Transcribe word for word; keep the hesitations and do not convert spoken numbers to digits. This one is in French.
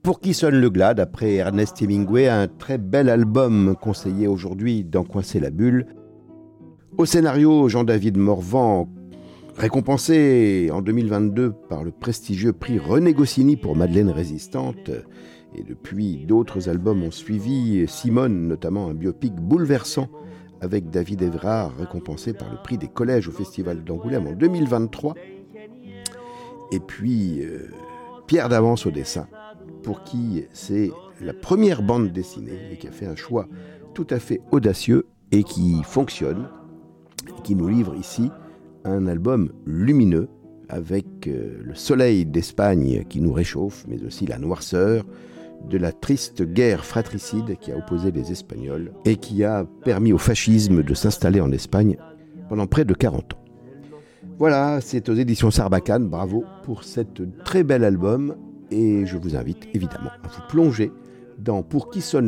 Pour qui sonne le glas, d'après Ernest Hemingway, un très bel album conseillé aujourd'hui dans Coincer la bulle. Au scénario, Jean-David Morvan, récompensé en deux mille vingt-deux par le prestigieux prix René Goscinny pour Madeleine Résistante. Et depuis, d'autres albums ont suivi. Simone, notamment un biopic bouleversant avec David Evrard, récompensé par le prix des collèges au Festival d'Angoulême en deux mille vingt-trois. Et puis, euh, Pierre Davance au dessin, pour qui c'est la première bande dessinée et qui a fait un choix tout à fait audacieux et qui fonctionne, qui nous livre ici un album lumineux avec euh, le soleil d'Espagne qui nous réchauffe, mais aussi la noirceur de la triste guerre fratricide qui a opposé les Espagnols et qui a permis au fascisme de s'installer en Espagne pendant près de quarante ans. Voilà, c'est aux éditions Sarbacane. Bravo pour cet très bel album et je vous invite évidemment à vous plonger dans Pour qui sonne